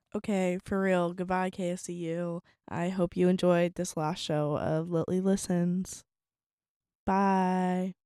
Okay, for real. Goodbye, KSCU. I hope you enjoyed this last show of Lily Listens. Bye.